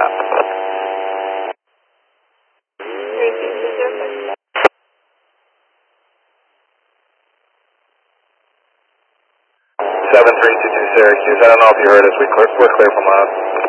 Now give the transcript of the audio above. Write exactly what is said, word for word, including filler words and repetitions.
seven three two two Syracuse. I don't know if you heard us. We clear, we're clear from loud.